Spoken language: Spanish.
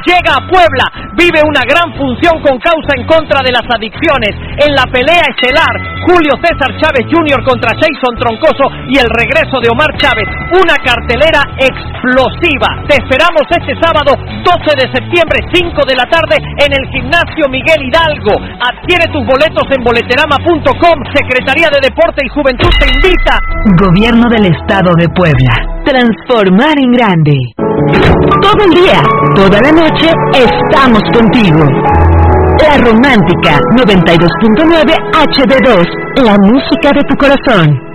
llega a Puebla. Vive una gran función con causa en contra de las adicciones. En la pelea estelar, Julio César Chávez Jr. contra Jason Troncoso y el regreso de Omar Chávez. Una cartelera explosiva. Te esperamos este sábado 12 de septiembre, 5 de la tarde, en el Gimnasio Miguel Hidalgo. Adquiere tus boletos en boleterama.com. Secretaría de Deporte y Juventud te invita. Gobierno del Estado de Puebla. Transformar en grande. Todo el día, toda la noche, estamos contigo. La Romántica 92.9 HD2, la música de tu corazón.